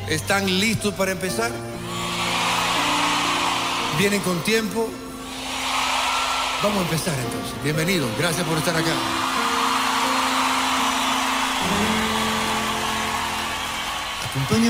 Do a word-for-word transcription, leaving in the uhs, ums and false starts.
¿Están listos para empezar? ¿Vienen con tiempo? Vamos a empezar entonces. Bienvenidos, gracias por estar acá. Acompáñame.